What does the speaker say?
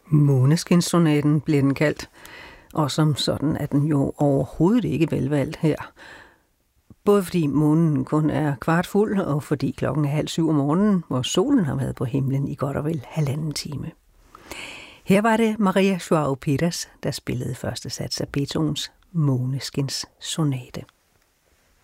Måneskinssonaten bliver den kaldt, og som sådan er den jo overhovedet ikke velvalgt her. Både fordi månen kun er kvart fuld, og fordi klokken er 6:30 om morgenen, hvor solen har været på himlen i godt og vel 1,5 time. Her var det Maria Joao Pires, der spillede første sats af Beethovens Måneskinssonate.